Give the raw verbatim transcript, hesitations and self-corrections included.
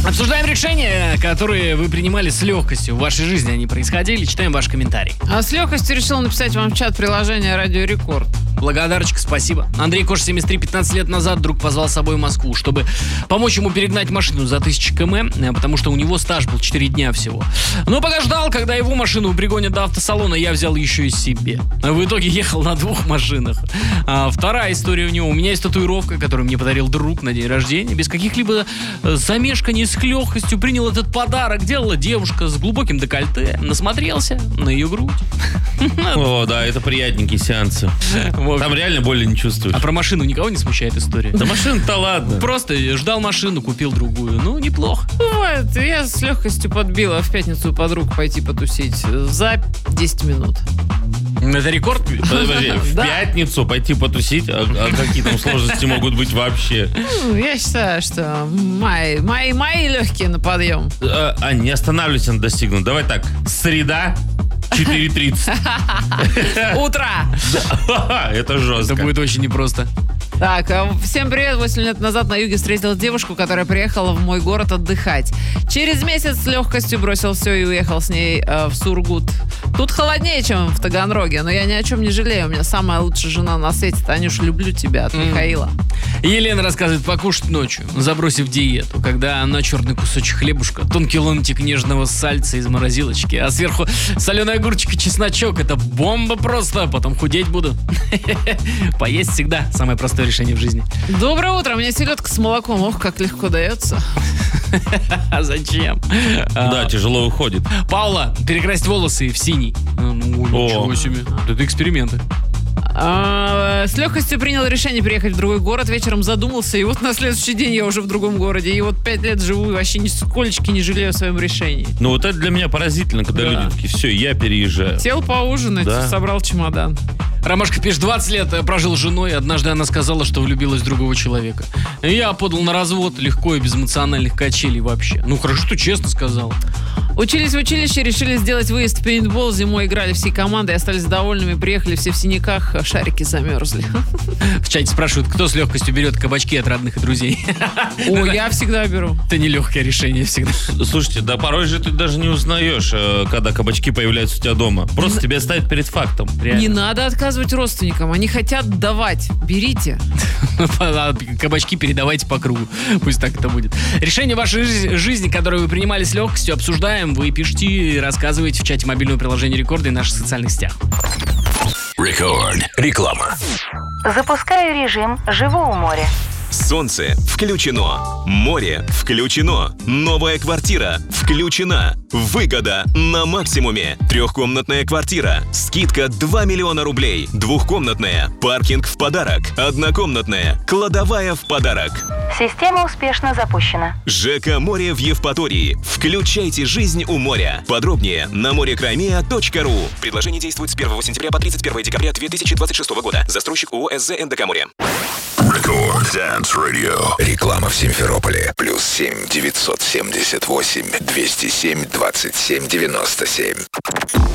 Обсуждаем решения, которые вы принимали с легкостью. В вашей жизни они происходили. Читаем ваш комментарий. А с легкостью решил написать вам в чат приложение «Радио Рекорд». Благодарочка, спасибо. Андрей Кош, семьдесят три, пятнадцать лет назад друг позвал с собой в Москву, чтобы помочь ему перегнать машину за тысячу километров, потому что у него стаж был четыре дня всего. Но пока ждал, когда его машину пригонят до автосалона, я взял еще и себе. В итоге ехал на двух машинах. А вторая история у него. У меня есть татуировка, которую мне подарил друг на день рождения. Без каких-либо замешканий, с легкостью принял этот подарок. Делала девушка с глубоким декольте. Насмотрелся на ее грудь. О, да, это приятненькие сеансы. Там реально боли не чувствуешь. А про машину никого не смущает история? Да машина-то ладно. Просто ждал машину, купил другую. Ну, неплохо. Бывает, я с легкостью подбила в пятницу подруг пойти потусить за десять минут. Это рекорд? Подожди, в Да. пятницу пойти потусить? А, а какие там сложности могут быть вообще? Ну, я считаю, что мои, мои, мои легкие на подъем. А, а, не останавливайся на достигнутом. Давай так, среда, четыре тридцать. Утро! Это жестко. Это будет очень непросто. Так, а, всем привет. восемь лет назад на юге встретил девушку, которая приехала в мой город отдыхать. Через месяц с легкостью бросил все и уехал с ней э, в Сургут. Тут холоднее, чем в Таганроге, но я ни о чем не жалею. У меня самая лучшая жена на свете. Танюша, люблю тебя. От Михаила. Елена рассказывает, покушать ночью, забросив диету, когда на черный кусочек хлебушка, тонкий ломтик нежного сальца из морозилочки, а сверху соленый огурчик и чесночок. Это бомба просто, потом худеть буду. Поесть всегда самое простое решение в жизни. Доброе утро. Мне селедка с молоком. Ох, как легко дается. А зачем? Да, тяжело уходит. Паула, перекрасить волосы в синий. Ну, ничего себе. Это эксперименты. А, с легкостью принял решение переехать в другой город. Вечером задумался, и вот на следующий день я уже в другом городе. И вот пять лет живу и вообще нисколечки не жалею о своем решении. Ну вот это для меня поразительно, когда Да. люди такие, все, я переезжаю. Сел поужинать, Да. собрал чемодан. Ромашка пишет, двадцать лет прожил с женой. Однажды она сказала, что влюбилась в другого человека. И я подал на развод легко и без эмоциональных качелей вообще. Ну хорошо, что честно сказал. Учились в училище, решили сделать выезд в пейнтбол. Зимой играли всей командой, остались довольными. Приехали все в синяках, а шарики замерзли. В чате спрашивают, кто с легкостью берет кабачки от родных и друзей. О, я всегда беру. Это нелегкое решение всегда. Слушайте, да порой же ты даже не узнаешь, э, когда кабачки появляются у тебя дома. Просто тебя ставят перед фактом. Не надо отказывать родственникам, они хотят давать. Берите. А кабачки передавайте по кругу. Пусть так это будет. Решение вашей жи- жизни, которое вы принимали с легкостью, обсуждаем. Вы пишите и рассказывайте в чате мобильного приложения Рекорда и наших социальных сетях. Рекорд. Реклама. Запускаю режим «Живу у моря». Солнце включено. Море включено. Новая квартира включена. Выгода на максимуме. Трехкомнатная квартира. Скидка два миллиона рублей. Двухкомнатная. Паркинг в подарок. Однокомнатная. Кладовая в подарок. Система успешно запущена. ЖК «Море» в Евпатории. Включайте жизнь у моря. Подробнее на морекраймия точка ру. Предложение действует с первого сентября по тридцать первое декабря две тысячи двадцать шестого года. Застройщик ООО СЗ НДК «Море». Рекорд Dance Radio. Реклама в Симферополе. Плюс семь девятьсот семьдесят восемь двести семь двадцать семь девяносто семь.